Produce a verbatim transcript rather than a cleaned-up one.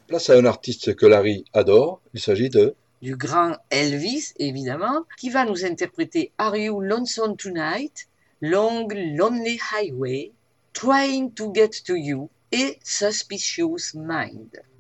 Place à un artiste que Larry adore, il s'agit de... Du grand Elvis, évidemment, qui va nous interpréter Are You Lonesome Tonight, Long Lonely Highway, Trying to Get to You et Suspicious Mind.